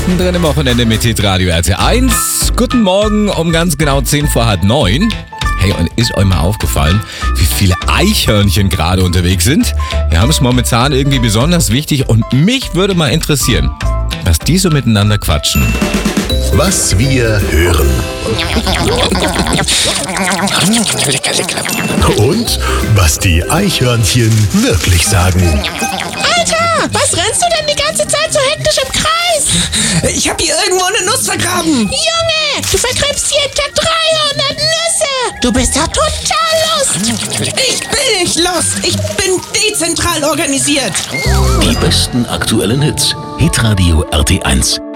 mittendrin im Wochenende mit Hitradio RT1. Guten Morgen um ganz genau 9:10. Hey, und ist euch mal aufgefallen, wie viele Eichhörnchen gerade unterwegs sind? Wir haben es momentan irgendwie besonders wichtig und mich würde mal interessieren, was die so miteinander quatschen. Was wir hören. Und was die Eichhörnchen wirklich sagen. Alter, was rennst du denn die ganze Zeit so hektisch im Kreis? Ich hab hier irgendwo eine Nuss vergraben. Junge, du vergräbst jeden Tag 300 Nüsse. Du bist ja total lost. Ich bin nicht lost. Ich bin dezentral organisiert. Die besten aktuellen Hits. Hitradio RT1.